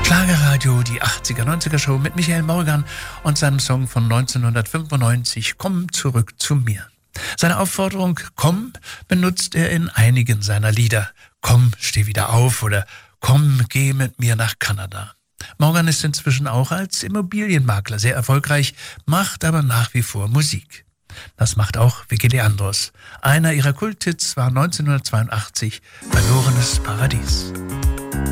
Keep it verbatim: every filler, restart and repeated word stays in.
Schlagerradio, die achtziger, neunziger Show mit Michael Morgan und seinem Song von neunzehnhundertfünfundneunzig, Komm zurück zu mir. Seine Aufforderung Komm benutzt er in einigen seiner Lieder. Komm, steh wieder auf oder Komm, geh mit mir nach Kanada. Morgan ist inzwischen auch als Immobilienmakler sehr erfolgreich, macht aber nach wie vor Musik. Das macht auch Vicky Leandros. Einer ihrer Kulthits war neunzehnhundertzweiundachtzig Verlorenes Paradies.